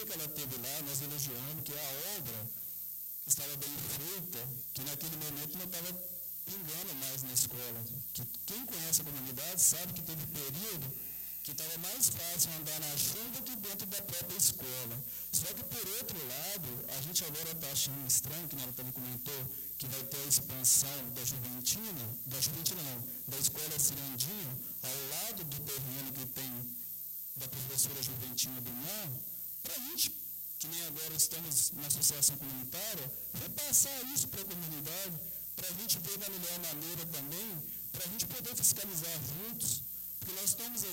que ela teve lá, nós elogiamos que a obra estava bem feita, que naquele momento não estava pingando mais na escola. Que quem conhece a comunidade sabe que teve período que estava mais fácil andar na chuva que dentro da própria escola. Só que, por outro lado, a gente agora está achando estranho, que ela também comentou, que vai ter a expansão da escola Cirandinho, ao lado do terreno que tem da professora Juventina do Mar, para a gente, que nem agora estamos na associação comunitária, repassar isso para a comunidade, para a gente ver da melhor maneira também, para a gente poder fiscalizar juntos, porque nós estamos